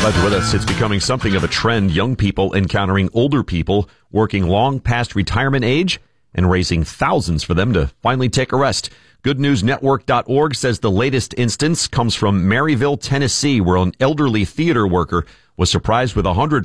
Glad you're with us. It's becoming something of a trend. Young people encountering older people working long past retirement age and raising thousands for them to finally take a rest. GoodNewsNetwork.org says the latest instance comes from Maryville, Tennessee, where an elderly theater worker was surprised with $100